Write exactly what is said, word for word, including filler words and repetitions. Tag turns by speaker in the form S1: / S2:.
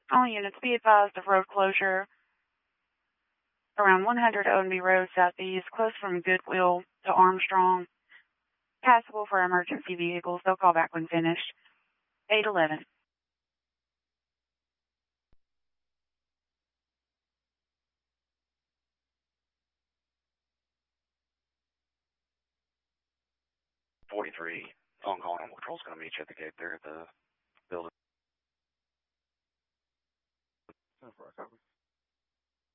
S1: All units be advised of road closure around one hundred O and B Road Southeast, close from Goodwill to Armstrong. Passable for emergency vehicles. They'll call back when finished. eight eleven.
S2: forty-three, phone call animal control's going to meet you at the gate there at the building.